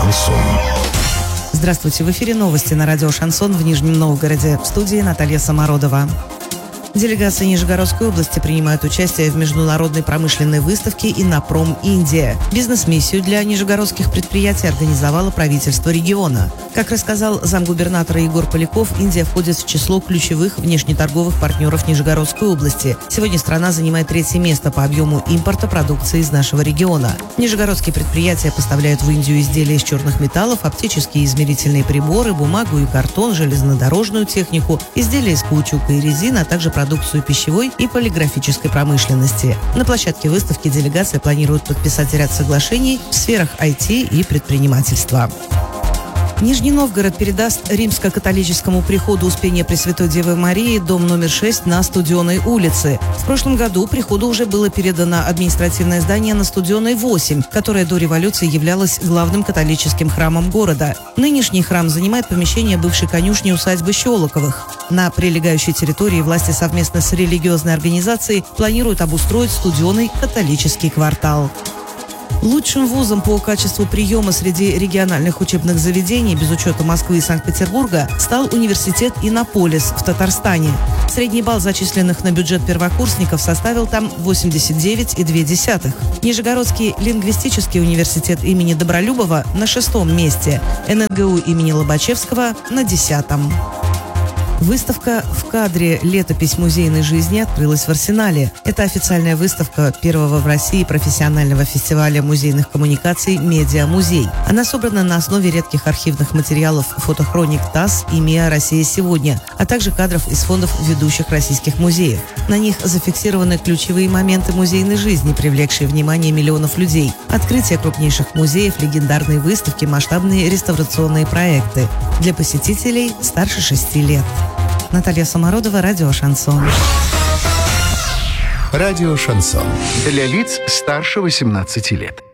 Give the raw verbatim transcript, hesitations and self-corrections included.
Шансон. Здравствуйте, в эфире новости на радио «Шансон» в Нижнем Новгороде. В студии Наталья Самородова. Делегация Нижегородской области принимает участие в международной промышленной выставке «Иннопром Индия». Бизнес-миссию для нижегородских предприятий организовало правительство региона. Как рассказал замгубернатора Егор Поляков, Индия входит в число ключевых внешнеторговых партнеров Нижегородской области. Сегодня страна занимает третье место по объему импорта продукции из нашего региона. Нижегородские предприятия поставляют в Индию изделия из черных металлов, оптические измерительные приборы, бумагу и картон, железнодорожную технику, изделия из каучука и резины, а также продукцию пищевой и полиграфической промышленности. На площадке выставки делегация планирует подписать ряд соглашений в сферах ай ти и предпринимательства. Нижний Новгород передаст римско-католическому приходу Успения Пресвятой Девы Марии дом номер шесть на Студеной улице. В прошлом году приходу уже было передано административное здание на Студеной восемь, которое до революции являлось главным католическим храмом города. Нынешний храм занимает помещение бывшей конюшни усадьбы Щелоковых. На прилегающей территории власти совместно с религиозной организацией планируют обустроить Студеный католический квартал. Лучшим вузом по качеству приема среди региональных учебных заведений, без учета Москвы и Санкт-Петербурга, стал университет Иннополис в Татарстане. Средний балл зачисленных на бюджет первокурсников составил там восемьдесят девять целых две десятых. Нижегородский лингвистический университет имени Добролюбова на шестом месте, эн эн гэ у имени Лобачевского на десятом. Выставка «В кадре. Летопись музейной жизни» открылась в Арсенале. Это официальная выставка первого в России профессионального фестиваля музейных коммуникаций «Медиа-музей». Она собрана на основе редких архивных материалов фотохроник ТАСС и МИА «Россия сегодня», а также кадров из фондов ведущих российских музеев. На них зафиксированы ключевые моменты музейной жизни, привлекшие внимание миллионов людей. Открытие крупнейших музеев, легендарные выставки, масштабные реставрационные проекты. Для посетителей старше шести лет. Наталья Самородова, радио «Шансон». Радио «Шансон». Для лиц старше восемнадцати лет.